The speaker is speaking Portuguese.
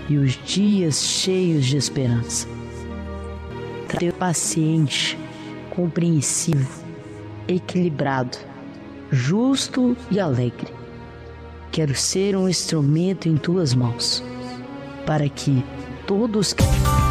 e os dias cheios de esperança. Ser paciente, compreensivo, equilibrado, justo e alegre. Quero ser um instrumento em tuas mãos, para que todos